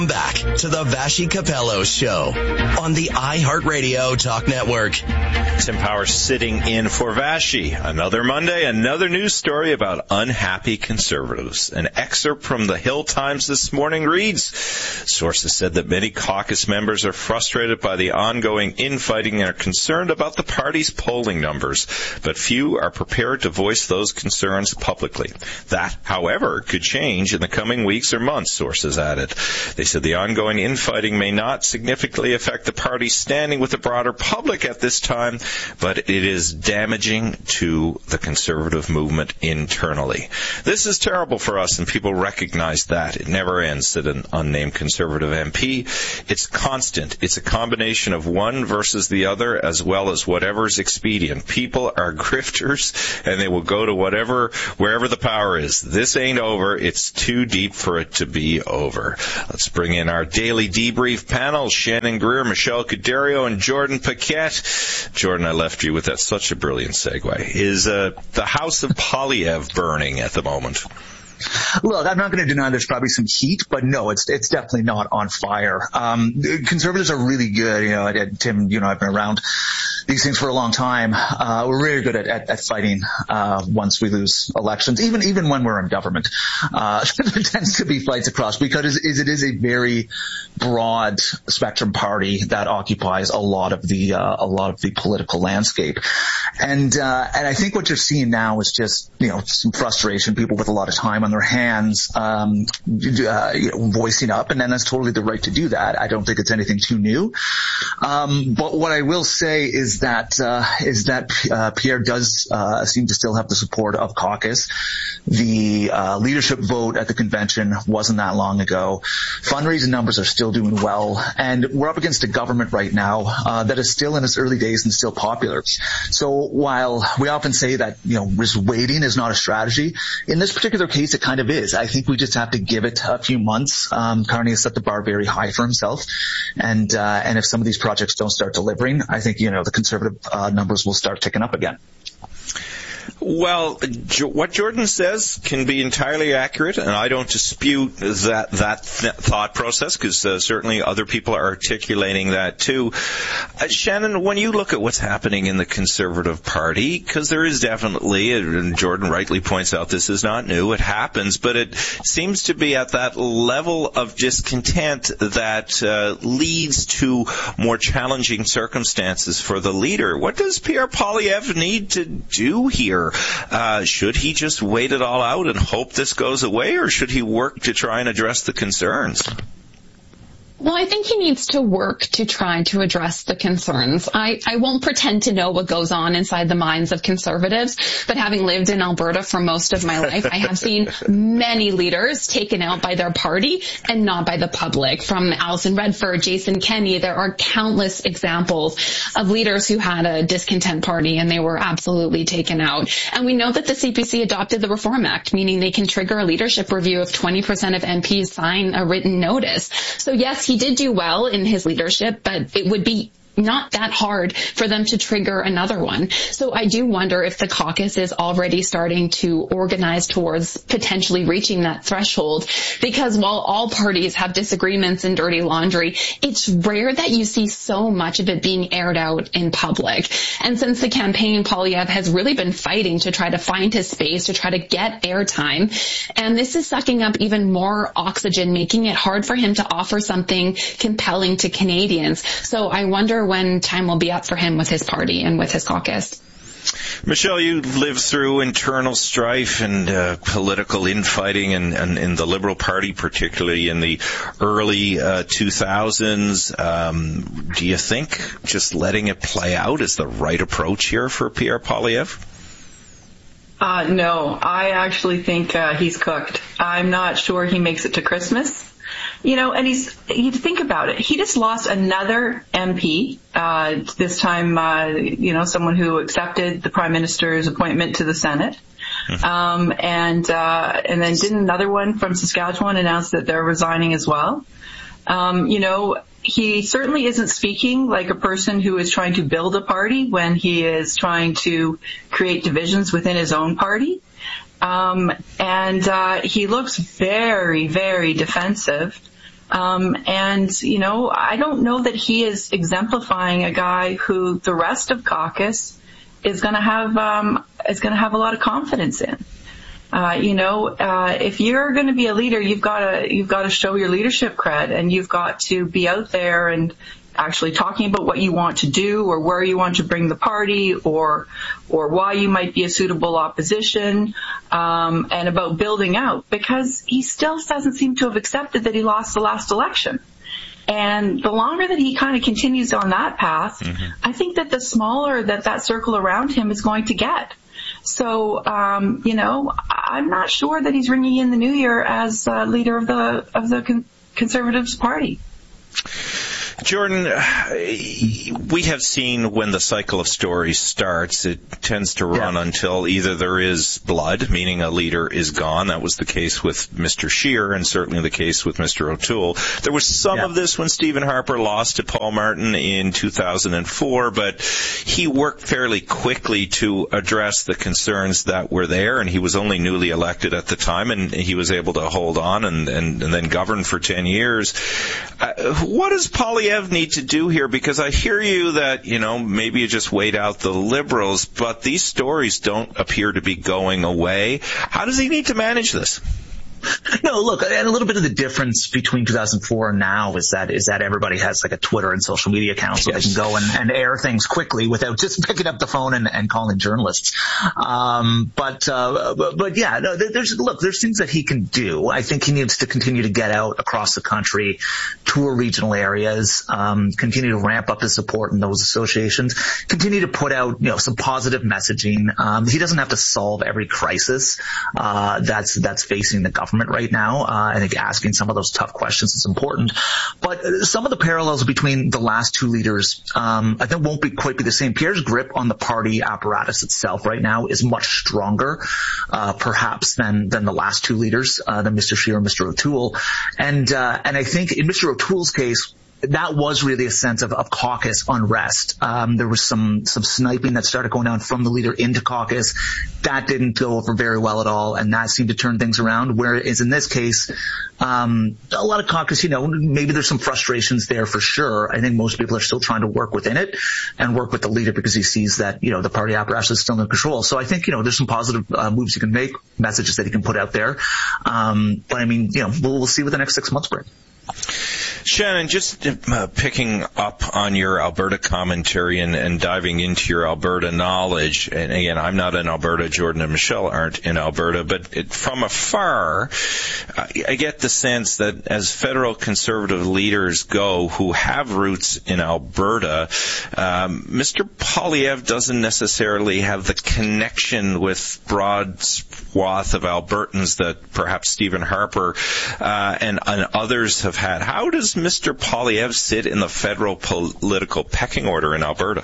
Back to the Vassy Capello Show on the iHeartRadio Talk Network. Tim Power sitting in for Vassy. Another Monday, another news story about unhappy conservatives. An excerpt from the Hill Times this morning reads, sources said that many caucus members are frustrated by the ongoing infighting and are concerned about the party's polling numbers, but few are prepared to voice those concerns publicly. That, however, could change in the coming weeks or months, sources added. They said the ongoing infighting may not significantly affect the party's standing with the broader public at this time, but it is damaging to the conservative movement internally. This is terrible for us, and people recognize that. It never ends, said an unnamed conservative MP. It's constant. It's a combination of one versus the other, as well as whatever's expedient. People are grifters, and they will go to wherever the power is. This ain't over. It's too deep for it to be over. Let's bring in our daily debrief panel, Shannon Greer, Michelle Caddario, and Jordan Paquette. Jordan, I left you with that. Such a brilliant segue. Is the house of Poilievre burning at the moment? Look, I'm not going to deny there's probably some heat, but no, it's definitely not on fire. Conservatives are really good. Tim, I've been around these things for a long time. We're really good at fighting once we lose elections, even when we're in government. There tends to be fights across because it is a very broad spectrum party that occupies a lot of the political landscape. And I think what you're seeing now is just some frustration, people with a lot of time on their hands voicing up, and then that's totally the right to do that. I don't think it's anything too new. But what I will say is that Pierre does seem to still have the support of caucus. The leadership vote at the convention wasn't that long ago. Fundraising numbers are still doing well, and we're up against a government right now that is still in its early days and still popular. So while we often say that risk waiting is not a strategy, in this particular case it kind of is. I think we just have to give it a few months. Carney has set the bar very high for himself, and if some of these projects don't start delivering, I think the conservative numbers will start ticking up again. Well, what Jordan says can be entirely accurate, and I don't dispute that thought process, because certainly other people are articulating that too. Shannon, when you look at what's happening in the Conservative Party, because there is definitely, and Jordan rightly points out this is not new, it happens, but it seems to be at that level of discontent that leads to more challenging circumstances for the leader. What does Pierre Poilievre need to do here? Should he just wait it all out and hope this goes away, or should he work to try and address the concerns? Well, I think he needs to work to try to address the concerns. I won't pretend to know what goes on inside the minds of conservatives, but having lived in Alberta for most of my life, I have seen many leaders taken out by their party and not by the public. From Alison Redford, Jason Kenney, there are countless examples of leaders who had a discontent party and they were absolutely taken out. And we know that the CPC adopted the Reform Act, meaning they can trigger a leadership review if 20% of MPs sign a written notice. So yes, he did do well in his leadership, but it would be not that hard for them to trigger another one. So I do wonder if the caucus is already starting to organize towards potentially reaching that threshold, because while all parties have disagreements and dirty laundry, it's rare that you see so much of it being aired out in public. And since the campaign, Poilievre has really been fighting to try to find his space, to try to get airtime. And this is sucking up even more oxygen, making it hard for him to offer something compelling to Canadians. So I wonder when time will be up for him with his party and with his caucus. Michelle, you lived through internal strife and political infighting and in the Liberal Party, particularly in the early 2000s. Do you think just letting it play out is the right approach here for Pierre Poilievre? No, I actually think he's cooked. I'm not sure he makes it to Christmas. And you think about it, he just lost another MP, this time, someone who accepted the Prime Minister's appointment to the Senate. And then didn't another one from Saskatchewan announce that they're resigning as well. He certainly isn't speaking like a person who is trying to build a party when he is trying to create divisions within his own party. And he looks very, very defensive. And, you know, I don't know that he is exemplifying a guy who the rest of caucus is going to have a lot of confidence in. If you're going to be a leader, you've got to show your leadership cred, and you've got to be out there and actually talking about what you want to do, or where you want to bring the party, or why you might be a suitable opposition, and about building out, because he still doesn't seem to have accepted that he lost the last election. And the longer that he kind of continues on that path, I think that the smaller that circle around him is going to get. So, I'm not sure that he's ringing in the new year as leader of the Conservatives Party. Jordan, we have seen when the cycle of stories starts, it tends to run until either there is blood, meaning a leader is gone. That was the case with Mr. Scheer, and certainly the case with Mr. O'Toole. There was some of this when Stephen Harper lost to Paul Martin in 2004, but he worked fairly quickly to address the concerns that were there, and he was only newly elected at the time, and he was able to hold on and then govern for 10 years. What does Poilievre need to do here? Because I hear you that, maybe you just wait out the Liberals, but these stories don't appear to be going away. How does he need to manage this? No, look, and a little bit of the difference between 2004 and now is that everybody has like a Twitter and social media account, so they can go and air things quickly without just picking up the phone and calling journalists. But yeah, no, there's things that he can do. I think he needs to continue to get out across the country, tour regional areas, continue to ramp up his support in those associations, continue to put out, some positive messaging. He doesn't have to solve every crisis, that's facing the government right now. I think asking some of those tough questions is important. But some of the parallels between the last two leaders, I think won't quite be the same. Pierre's grip on the party apparatus itself right now is much stronger, perhaps than the last two leaders, than Mr. Scheer and Mr. O'Toole. And I think in Mr. O'Toole's case, that was really a sense of caucus unrest. There was some sniping that started going down from the leader into caucus. That didn't go over very well at all, and that seemed to turn things around. Whereas in this case, a lot of caucus, maybe there's some frustrations there for sure. I think most people are still trying to work within it and work with the leader because he sees that, the party apparatus is still in control. So I think, there's some positive moves he can make, messages that he can put out there. But I mean, we'll see what the next 6 months bring. Shannon, just picking up on your Alberta commentary and diving into your Alberta knowledge, and again, I'm not in Alberta, Jordan and Michelle aren't in Alberta, but from afar, I get the sense that as federal Conservative leaders go who have roots in Alberta, Mr. Poilievre doesn't necessarily have the connection with broad swath of Albertans that perhaps Stephen Harper and others have had. How does Mr. Poilievre sit in the federal political pecking order in Alberta?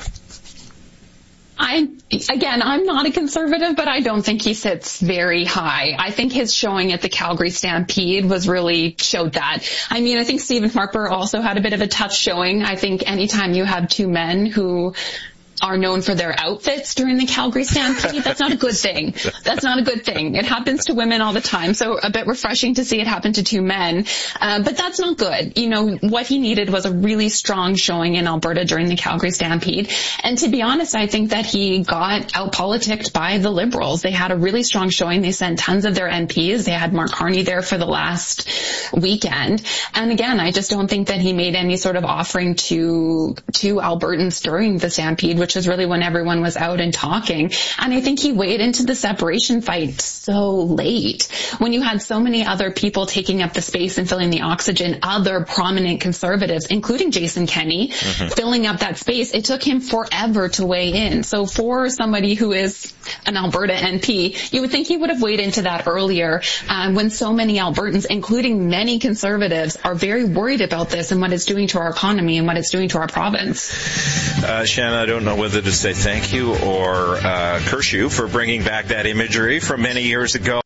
I'm not a conservative, but I don't think he sits very high. I think his showing at the Calgary Stampede showed that. I mean, I think Stephen Harper also had a bit of a tough showing. I think anytime you have two men who are known for their outfits during the Calgary Stampede, that's not a good thing. That's not a good thing. It happens to women all the time, so a bit refreshing to see it happen to two men. But that's not good. What he needed was a really strong showing in Alberta during the Calgary Stampede. And to be honest, I think that he got out-politicked by the Liberals. They had a really strong showing. They sent tons of their MPs. They had Mark Carney there for the last weekend. And again, I just don't think that he made any sort of offering to Albertans during the Stampede, which is really when everyone was out and talking. And I think he weighed into the separation fight so late. When you had so many other people taking up the space and filling the oxygen, other prominent Conservatives, including Jason Kenney, filling up that space, it took him forever to weigh in. So for somebody who is an Alberta NP, you would think he would have weighed into that earlier, when so many Albertans, including many Conservatives, are very worried about this and what it's doing to our economy and what it's doing to our province. Shannon, I don't know whether to say thank you or curse you for bringing back that imagery from many years ago.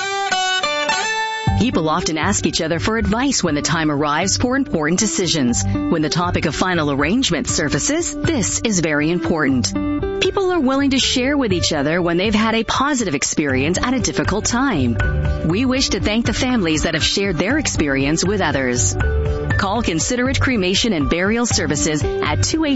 People often ask each other for advice when the time arrives for important decisions. When the topic of final arrangement surfaces, this is very important. People are willing to share with each other when they've had a positive experience at a difficult time. We wish to thank the families that have shared their experience with others. Call Considerate Cremation and Burial Services at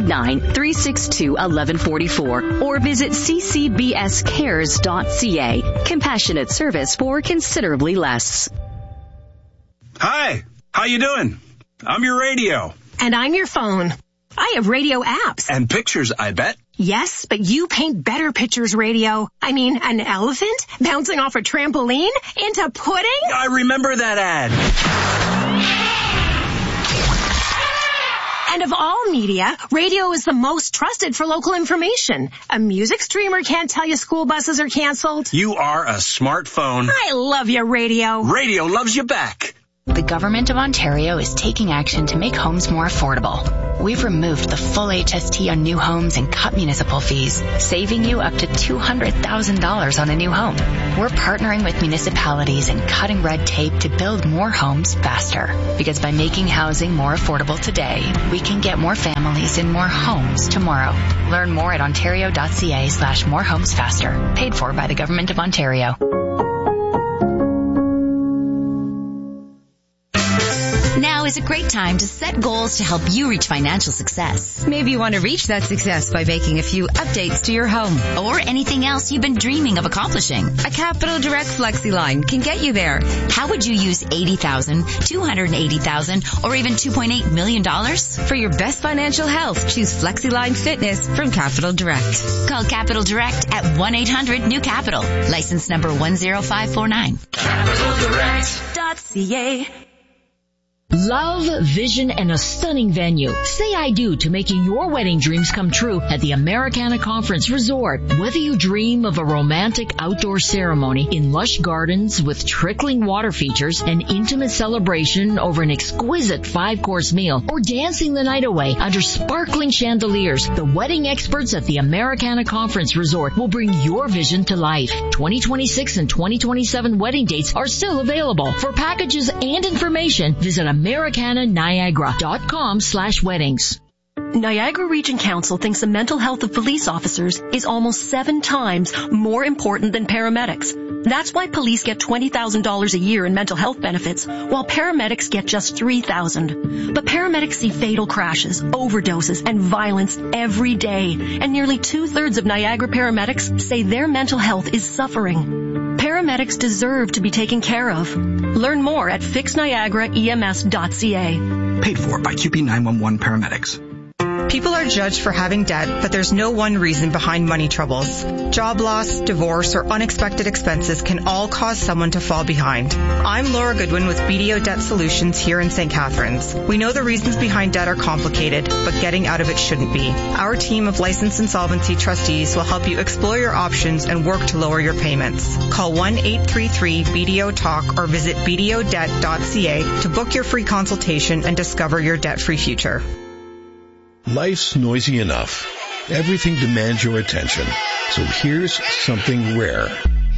289-362-1144 or visit ccbscares.ca. Compassionate service for considerably less. Hi, how you doing? I'm your radio. And I'm your phone. I have radio apps. And pictures, I bet. Yes, but you paint better pictures, radio. I mean, an elephant bouncing off a trampoline into pudding? I remember that ad. And of all media, radio is the most trusted for local information. A music streamer can't tell you school buses are canceled. You are a smartphone. I love you, radio. Radio loves you back. The Government of Ontario is taking action to make homes more affordable. We've removed the full HST on new homes and cut municipal fees, saving you up to $200,000 on a new home. We're partnering with municipalities and cutting red tape to build more homes faster. Because by making housing more affordable today, we can get more families in more homes tomorrow. Learn more at ontario.ca/morehomesfaster. Paid for by the Government of Ontario. Now is a great time to set goals to help you reach financial success. Maybe you want to reach that success by making a few updates to your home. Or anything else you've been dreaming of accomplishing. A Capital Direct FlexiLine can get you there. How would you use $80,000, $280,000, or even $2.8 million? For your best financial health, choose FlexiLine Fitness from Capital Direct. Call Capital Direct at 1-800-NEW-CAPITAL. License number 10549. CapitalDirect.ca. Love, vision, and a stunning venue. Say I do to making your wedding dreams come true at the Americana Conference Resort. Whether you dream of a romantic outdoor ceremony in lush gardens with trickling water features, an intimate celebration over an exquisite 5-course meal, or dancing the night away under sparkling chandeliers, the wedding experts at the Americana Conference Resort will bring your vision to life. 2026 and 2027 wedding dates are still available. For packages and information, visit AmericanaNiagara.com/weddings. Niagara Region Council thinks the mental health of police officers is almost 7 times more important than paramedics. That's why police get $20,000 a year in mental health benefits, while paramedics get just $3,000. But paramedics see fatal crashes, overdoses, and violence every day, and nearly 2/3 of Niagara paramedics say their mental health is suffering. Paramedics deserve to be taken care of. Learn more at fixniagaraems.ca. Paid for by QP 911 paramedics. People are judged for having debt, but there's no one reason behind money troubles. Job loss, divorce, or unexpected expenses can all cause someone to fall behind. I'm Laura Goodwin with BDO Debt Solutions here in St. Catharines. We know the reasons behind debt are complicated, but getting out of it shouldn't be. Our team of licensed insolvency trustees will help you explore your options and work to lower your payments. Call 1-833-BDO-TALK or visit bdodebt.ca to book your free consultation and discover your debt-free future. Life's noisy enough. Everything demands your attention. So here's something rare.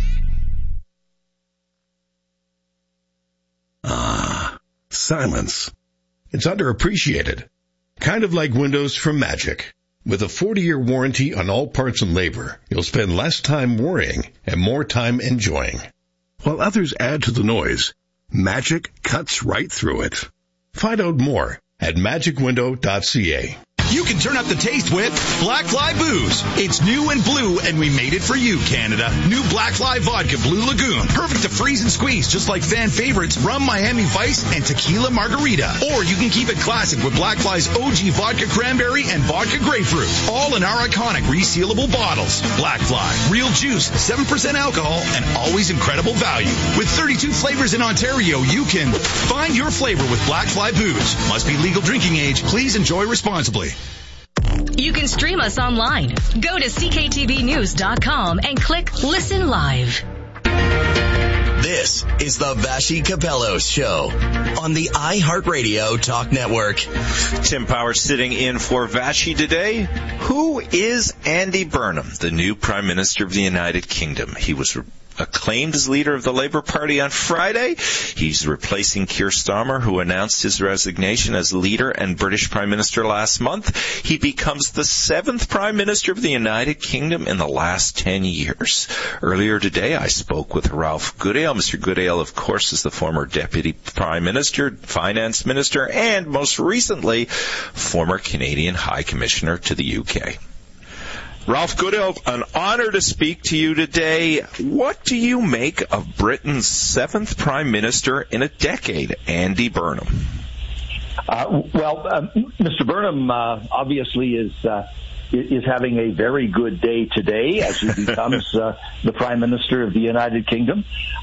Silence. It's underappreciated. Kind of like windows from Magic. With a 40-year warranty on all parts and labor, you'll spend less time worrying and more time enjoying. While others add to the noise, Magic cuts right through it. Find out more at magicwindow.ca. You can turn up the taste with Black Fly Booze. It's new and blue, and we made it for you, Canada. New Black Fly Vodka Blue Lagoon. Perfect to freeze and squeeze, just like fan favorites Rum Miami Vice and Tequila Margarita. Or you can keep it classic with Black Fly's OG Vodka Cranberry and Vodka Grapefruit. All in our iconic resealable bottles. Black Fly. Real juice, 7% alcohol, and always incredible value. With 32 flavors in Ontario, you can find your flavor with Black Fly Booze. Must be legal drinking age. Please enjoy responsibly. You can stream us online. Go to cktvnews.com and click Listen Live. This is the Vashi Capello Show on the iHeartRadio Talk Network. Tim Powers sitting in for Vashi today. Who is Andy Burnham, the new Prime Minister of the United Kingdom? He was acclaimed as leader of the Labour Party on Friday. He's replacing Keir Starmer, who announced his resignation as leader and British Prime Minister last month. He becomes the 7th Prime Minister of the United Kingdom in the last 10 years. Earlier today, I spoke with Ralph Goodale. Mr. Goodale, of course, is the former Deputy Prime Minister, Finance Minister, and most recently, former Canadian High Commissioner to the UK. Ralph Goodale, an honor to speak to you today. What do you make of Britain's 7th Prime Minister in a decade, Andy Burnham? Mr. Burnham obviously is having a very good day today as he becomes the Prime Minister of the United Kingdom.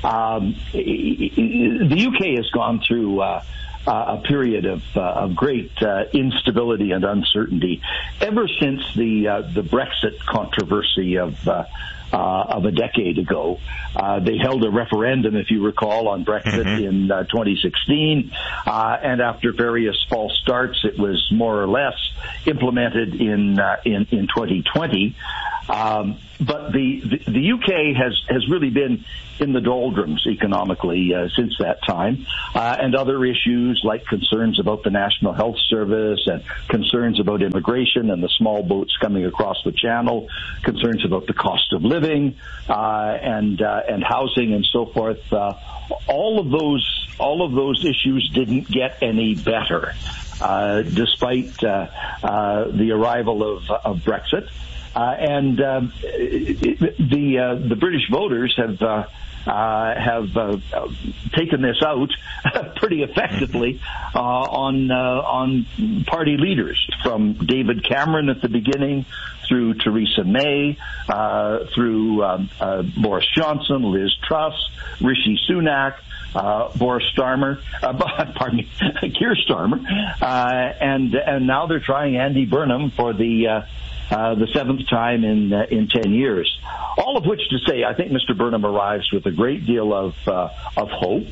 The UK has gone through a period of great instability and uncertainty ever since the Brexit controversy of a decade ago. They held a referendum, if you recall, on Brexit in 2016, and after various false starts, it was more or less implemented in 2020. But the UK has really been in the doldrums economically since that time, and other issues like concerns about the National Health Service and concerns about immigration and the small boats coming across the channel, concerns about the cost of living and housing and so forth. All of those issues didn't get any better despite the arrival of Brexit. And the British voters have taken this out pretty effectively on party leaders, from David Cameron at the beginning through Theresa May, through Boris Johnson, Liz Truss, Rishi Sunak, Keir Starmer, and now they're trying Andy Burnham for the 7th time in 10 years. All of which to say, I think Mr. Burnham arrives with a great deal of hope,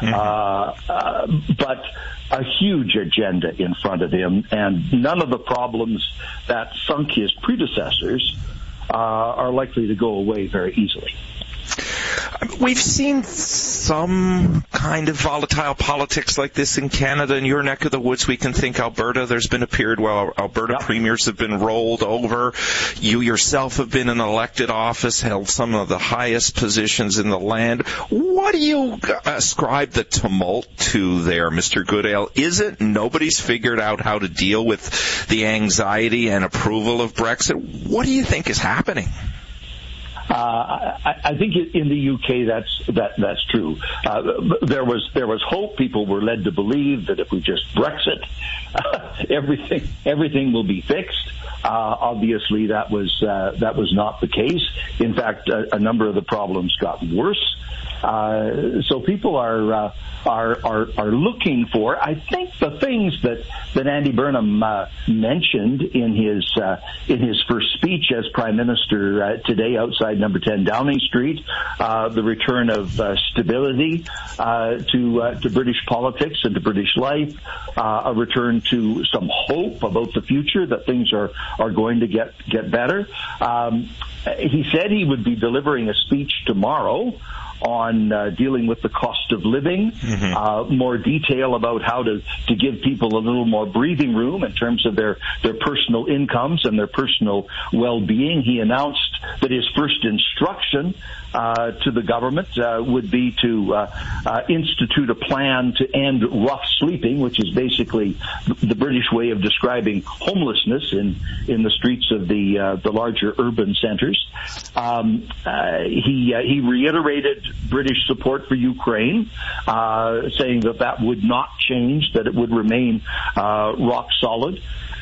but a huge agenda in front of him, and none of the problems that sunk his predecessors are likely to go away very easily. We've seen some kind of volatile politics like this in Canada. In your neck of the woods, we can think Alberta. There's been a period where Alberta premiers have been rolled over. You yourself have been in elected office, held some of the highest positions in the land. What do you ascribe the tumult to there, Mr. Goodale? Is it nobody's figured out how to deal with the anxiety and approval of Brexit? What do you think is happening? I think in the UK that's true. There was hope. People were led to believe that if we just Brexit, everything will be fixed. Obviously, that was not the case. In fact, a number of the problems got worse. So people are looking for, I think, the things that Andy Burnham mentioned in his first speech as Prime Minister today outside Number 10 Downing Street, the return of stability to British politics and to British life, a return to some hope about the future, that things are going to get better. He said he would be delivering a speech tomorrow on dealing with the cost of living, more detail about how to give people a little more breathing room in terms of their personal incomes and their personal well-being. He announced that his first instruction to the government would be to institute a plan to end rough sleeping, which is basically the British way of describing homelessness in the streets of the larger urban centres. He reiterated British support for Ukraine, saying that would not change, that it would remain rock solid.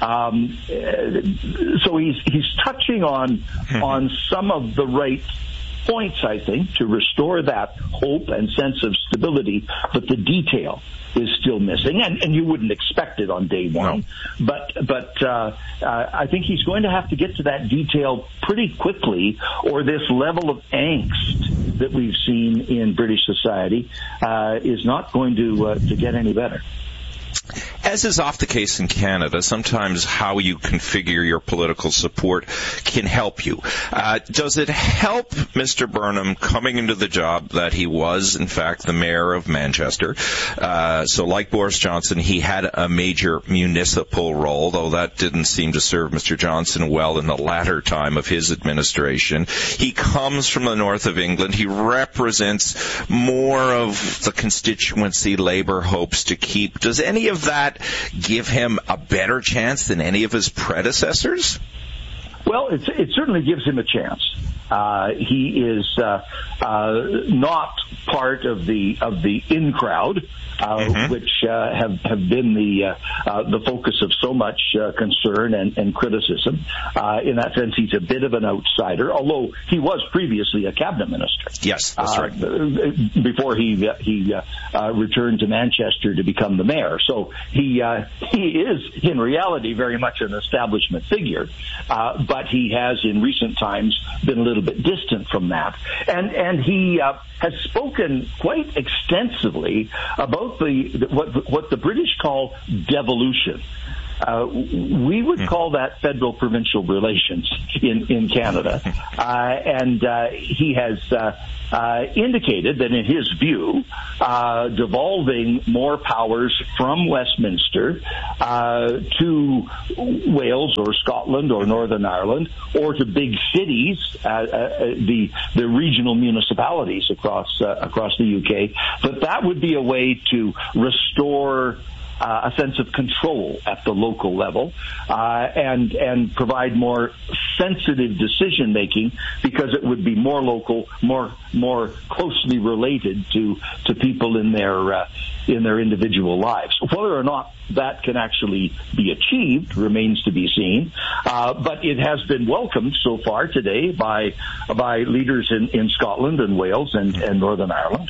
So he's touching on some of the right points, I think, to restore that hope and sense of stability, but the detail is still missing, and you wouldn't expect it on day one. No. But I think he's going to have to get to that detail pretty quickly, or this level of angst that we've seen in British society is not going to get any better. as is often the case in Canada, sometimes how you configure your political support can help you. Does it help Mr. Burnham coming into the job that he was, in fact, the mayor of Manchester? So like Boris Johnson, he had a major municipal role, though that didn't seem to serve Mr. Johnson well in the latter time of his administration. He comes from the north of England. He represents more of the constituency Labour hopes to keep. Does any of that give him a better chance than any of his predecessors? Well, it certainly gives him a chance. He is not part of the in crowd, which have been the focus of so much concern and criticism. In that sense, he's a bit of an outsider, although he was previously a cabinet minister. Yes, that's right. Before he returned to Manchester to become the mayor, so he is in reality very much an establishment figure, but he has in recent times been a little bit distant from that, and he has spoken quite extensively about what the British call devolution. We would call that federal-provincial relations in Canada, and he has indicated that in his view, devolving more powers from Westminster to Wales or Scotland or Northern Ireland or to big cities, the regional municipalities across the UK, that would be a way to restore a sense of control at the local level, and provide more sensitive decision making, because it would be more local, more closely related to people in their individual lives. Whether or not that can actually be achieved remains to be seen, but it has been welcomed so far today by leaders in Scotland and Wales and Northern Ireland,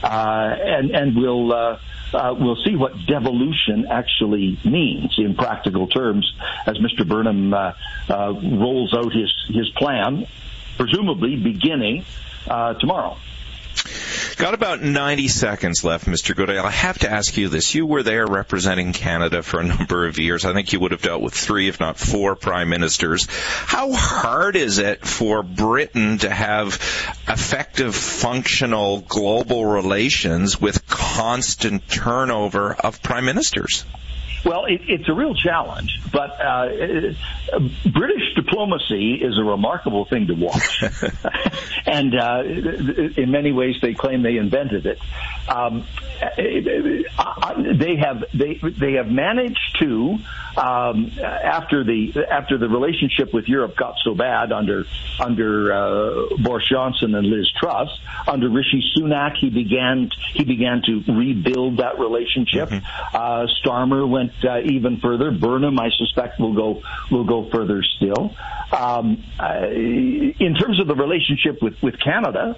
and we'll see what devolution actually means in practical terms as Mr. Burnham rolls out his plan, presumably beginning tomorrow. Got about 90 seconds left, Mr. Goodale. I have to ask you this. You were there representing Canada for a number of years. I think you would have dealt with 3, if not 4 prime ministers. How hard is it for Britain to have effective, functional global relations with constant turnover of prime ministers? Well, it's a real challenge, but British diplomacy is a remarkable thing to watch. And in many ways, they claim they invented it. They have managed to, after the relationship with Europe got so bad under Boris Johnson and Liz Truss, under Rishi Sunak, he began to rebuild that relationship. Starmer went even further. Burnham, I suspect, will go further still. In terms of the relationship with Canada,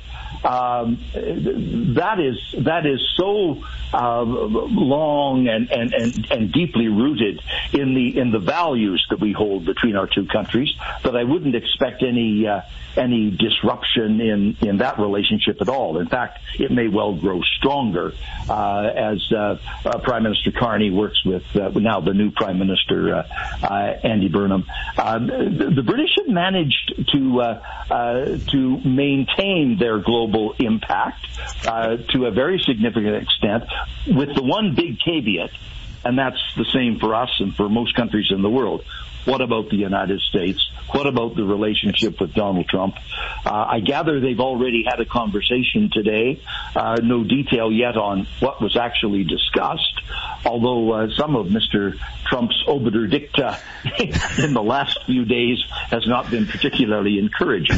that is so long and deeply rooted in the values that we hold between our two countries that I wouldn't expect any disruption in that relationship at all. In fact, it may well grow stronger as Prime Minister Carney works with now the new Prime Minister Andy Burnham. The British have managed to maintain their global impact to a very significant extent, with the one big caveat, and that's the same for us and for most countries in the world. What about the United States? What about the relationship with Donald Trump? I gather they've already had a conversation today. No detail yet on what was actually discussed, although some of Mr. Trump's obiter dicta in the last few days has not been particularly encouraging.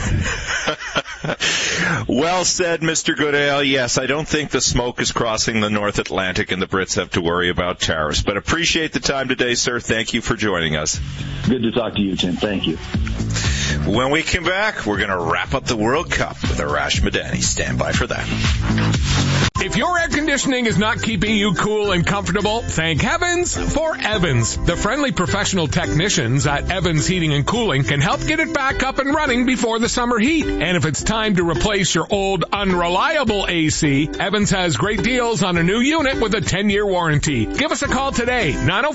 Well said, Mr. Goodale. Yes, I don't think the smoke is crossing the North Atlantic and the Brits have to worry about tariffs. But appreciate the time today, sir. Thank you for joining us. Good to talk to you, Tim. Thank you. When we come back, we're going to wrap up the World Cup with Arash Madani. Stand by for that. If your air conditioning is not keeping you cool and comfortable, thank heavens for Evans. The friendly professional technicians at Evans Heating and Cooling can help get it back up and running before the summer heat. And if it's time to replace your old unreliable AC, Evans has great deals on a new unit with a 10-year warranty. Give us a call today,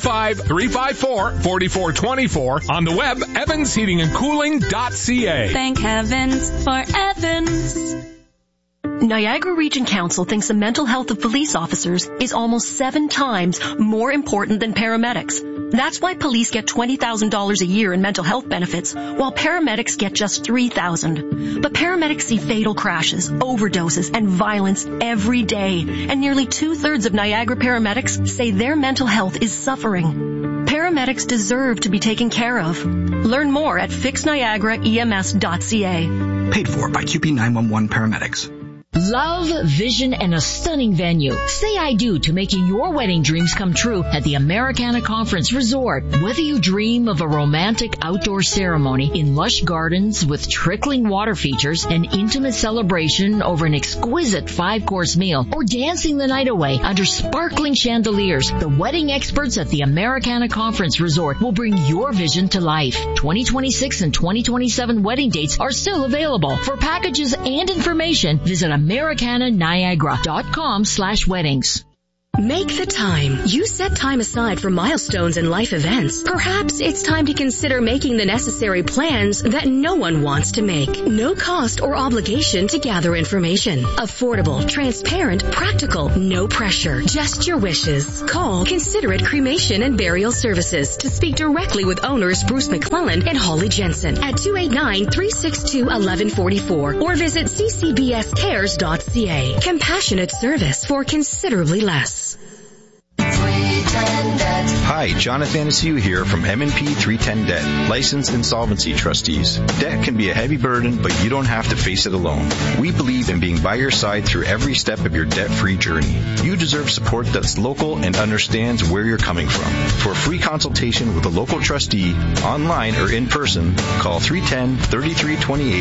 905-354-4424, on the web, evansheatingandcooling.ca. Thank heavens for Evans. Niagara Region Council thinks the mental health of police officers is almost 7 times more important than paramedics. That's why police get $20,000 a year in mental health benefits, while paramedics get just $3,000. But paramedics see fatal crashes, overdoses, and violence every day, and nearly 2/3 of Niagara paramedics say their mental health is suffering. Paramedics deserve to be taken care of. Learn more at fixniagaraems.ca. Paid for by QP 911 paramedics. Love, vision, and a stunning venue. Say I do to making your wedding dreams come true at the Americana Conference Resort. Whether you dream of a romantic outdoor ceremony in lush gardens with trickling water features, an intimate celebration over an exquisite 5-course meal, or dancing the night away under sparkling chandeliers, the wedding experts at the Americana Conference Resort will bring your vision to life. 2026 and 2027 wedding dates are still available. For packages and information, visit americananiagara.com/weddings. Make the time. You set time aside for milestones and life events. Perhaps it's time to consider making the necessary plans that no one wants to make. No cost or obligation to gather information. Affordable, transparent, practical, no pressure. Just your wishes. Call Considerate Cremation and Burial Services to speak directly with owners Bruce McClellan and Holly Jensen at 289-362-1144 or visit ccbscares.ca. Compassionate service for considerably less. Hi, Jonathan Anaciu here from M&P 310 Debt, licensed insolvency trustees. Debt can be a heavy burden, but you don't have to face it alone. We believe in being by your side through every step of your debt-free journey. You deserve support that's local and understands where you're coming from. For a free consultation with a local trustee, online or in person, call 310-3328